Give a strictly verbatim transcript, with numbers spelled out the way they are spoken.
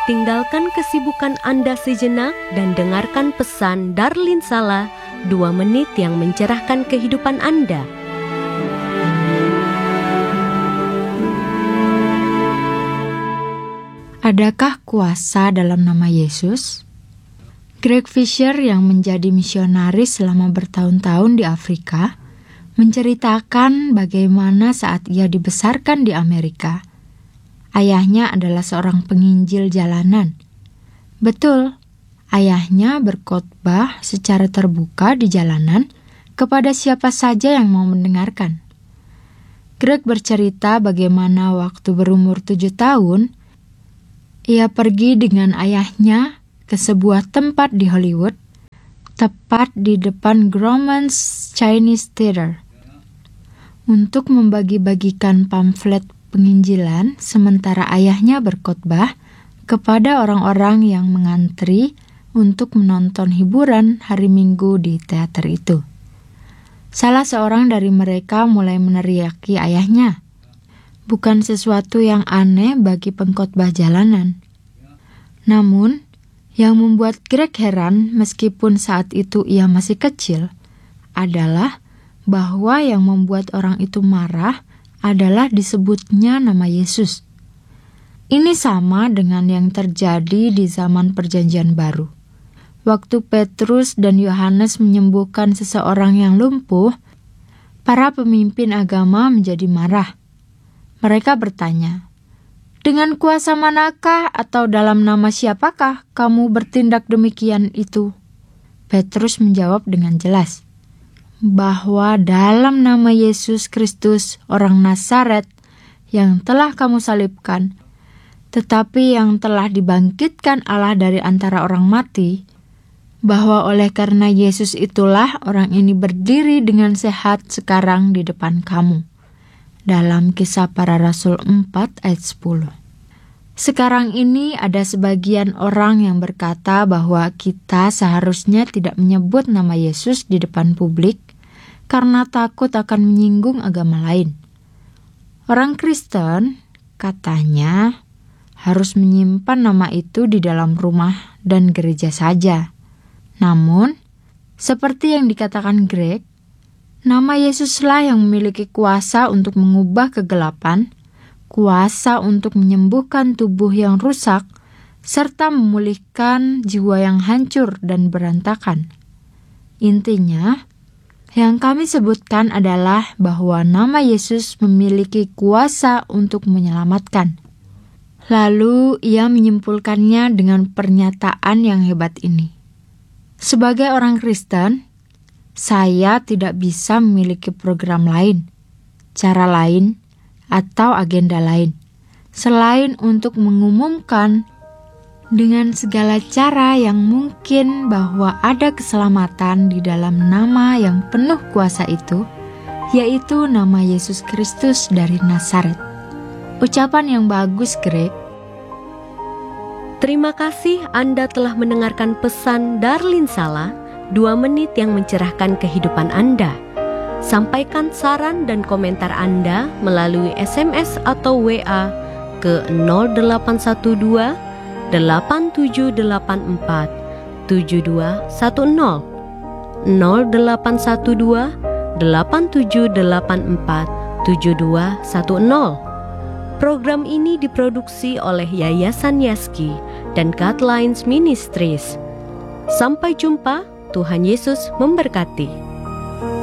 tinggalkan kesibukan Anda sejenak dan dengarkan pesan Darlin Sala, dua menit yang mencerahkan kehidupan Anda. Adakah kuasa dalam nama Yesus? Greg Fisher yang menjadi misionaris selama bertahun-tahun di Afrika menceritakan bagaimana saat ia dibesarkan di Amerika, ayahnya adalah seorang penginjil jalanan. Betul, ayahnya berkhotbah secara terbuka di jalanan kepada siapa saja yang mau mendengarkan. Greg bercerita bagaimana waktu berumur tujuh tahun, ia pergi dengan ayahnya ke sebuah tempat di Hollywood, tepat di depan Grauman's Chinese Theater, untuk membagi-bagikan pamflet penginjilan sementara ayahnya berkhotbah kepada orang-orang yang mengantri untuk menonton hiburan hari Minggu di teater itu. Salah seorang dari mereka mulai meneriaki ayahnya. Bukan sesuatu yang aneh bagi pengkhotbah jalanan. Namun, yang membuat Greg heran meskipun saat itu ia masih kecil adalah bahwa yang membuat orang itu marah adalah disebutnya nama Yesus. Ini sama dengan yang terjadi di zaman Perjanjian Baru. Waktu Petrus dan Yohanes menyembuhkan seseorang yang lumpuh, para pemimpin agama menjadi marah. Mereka bertanya, "Dengan kuasa manakah atau dalam nama siapakah kamu bertindak demikian itu?" Petrus menjawab dengan jelas, bahwa dalam nama Yesus Kristus orang Nazaret yang telah kamu salibkan, tetapi yang telah dibangkitkan Allah dari antara orang mati, bahwa oleh karena Yesus itulah orang ini berdiri dengan sehat sekarang di depan kamu. Dalam Kisah Para Rasul empat ayat sepuluh. Sekarang ini ada sebagian orang yang berkata bahwa kita seharusnya tidak menyebut nama Yesus di depan publik karena takut akan menyinggung agama lain. Orang Kristen, katanya, harus menyimpan nama itu di dalam rumah dan gereja saja. Namun, seperti yang dikatakan Greg, nama Yesuslah yang memiliki kuasa untuk mengubah kegelapan, kuasa untuk menyembuhkan tubuh yang rusak, serta memulihkan jiwa yang hancur dan berantakan. Intinya, yang kami sebutkan adalah bahwa nama Yesus memiliki kuasa untuk menyelamatkan. Lalu ia menyimpulkannya dengan pernyataan yang hebat ini. Sebagai orang Kristen, saya tidak bisa memiliki program lain, cara lain, atau agenda lain, selain untuk mengumumkan dengan segala cara yang mungkin bahwa ada keselamatan di dalam nama yang penuh kuasa itu, yaitu nama Yesus Kristus dari Nazaret. Ucapan yang bagus, Greg. Terima kasih Anda telah mendengarkan pesan Darlin Sala, dua menit yang mencerahkan kehidupan Anda. Sampaikan saran dan komentar Anda melalui S M S atau W A ke nol delapan satu dua delapan tujuh delapan empat tujuh dua satu nol nol delapan satu dua delapan tujuh delapan empat tujuh dua satu nol. Program ini diproduksi oleh Yayasan Yaski dan Guidelines Ministries. Sampai jumpa, Tuhan Yesus memberkati.